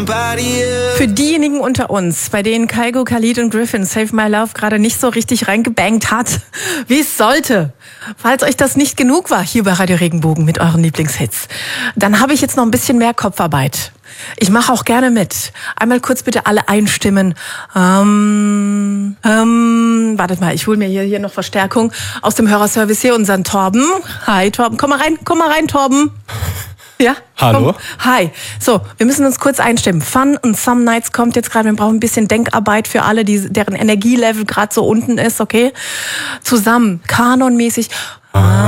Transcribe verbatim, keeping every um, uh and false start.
Für diejenigen unter uns, bei denen Kygo, Khalid und Griffin Save My Love gerade nicht so richtig reingebangt hat, wie es sollte, falls euch das nicht genug war hier bei Radio Regenbogen mit euren Lieblingshits, dann habe ich jetzt noch ein bisschen mehr Kopfarbeit. Ich mache auch gerne mit. Einmal kurz bitte alle einstimmen. Ähm, ähm, wartet mal, ich hole mir hier, hier noch Verstärkung aus dem Hörerservice hier, unseren Torben. Hi Torben, komm mal rein, komm mal rein Torben. Ja? Hallo. Komm. Hi. So, wir müssen uns kurz einstimmen. Fun und Some Nights kommt jetzt gerade. Wir brauchen ein bisschen Denkarbeit für alle, die, deren Energielevel gerade so unten ist, okay? Zusammen, kanonmäßig.